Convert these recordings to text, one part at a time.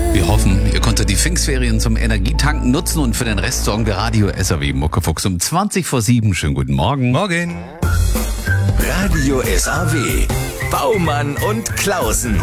Wir hoffen, ihr konntet die Pfingstferien zum Energietanken nutzen und für den Rest sorgen wir Radio SAW Muckefuchs um 7:20. Schönen guten Morgen. Morgen. Radio SAW. Baumann und Klausen.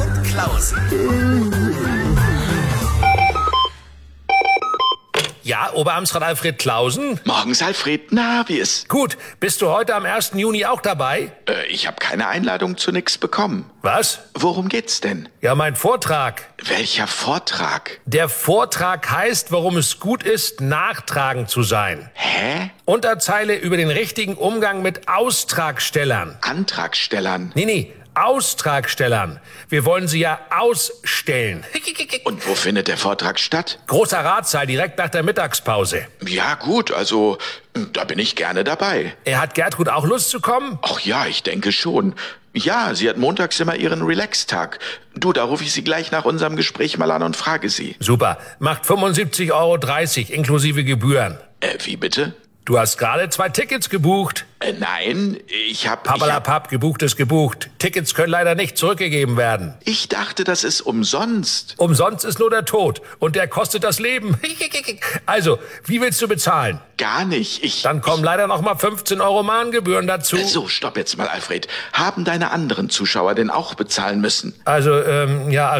Ja, Oberamtsrat Alfred Klausen? Morgens, Alfred. Na, wie ist? Gut, bist du heute am 1. Juni auch dabei? Ich habe keine Einladung zu nix bekommen. Was? Worum geht's denn? Ja, mein Vortrag. Welcher Vortrag? Der Vortrag heißt, warum es gut ist, nachtragend zu sein. Hä? Unterzeile über den richtigen Umgang mit Austragstellern. Antragstellern. Nee, Austragstellern. Wir wollen sie ja ausstellen. Und wo findet der Vortrag statt? Großer Ratssaal, direkt nach der Mittagspause. Ja gut, also da bin ich gerne dabei. Hat Gertrud auch Lust zu kommen? Ach ja, ich denke schon. Ja, sie hat montags immer ihren Relax-Tag. Du, da rufe ich sie gleich nach unserem Gespräch mal an und frage sie. Super, macht 75,30 € inklusive Gebühren. Wie bitte? Du hast gerade 2 Tickets gebucht. Nein, ich hab... Pappalapapp, gebucht ist gebucht. Tickets können leider nicht zurückgegeben werden. Ich dachte, das ist umsonst. Umsonst ist nur der Tod und der kostet das Leben. Also, wie willst du bezahlen? Gar nicht. Dann kommen leider noch mal 15 € Mahngebühren dazu. So, stopp jetzt mal, Alfred. Haben deine anderen Zuschauer denn auch bezahlen müssen? Ja,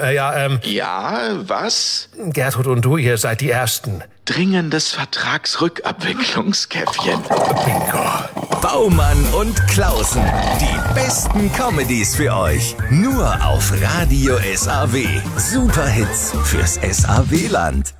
was? Gertrud und du, ihr seid die Ersten. Dringendes Vertragsrückabwicklungskäffchen. Bingo. Baumann und Klausen. Die besten Comedies für euch. Nur auf Radio SAW. Superhits fürs SAW-Land.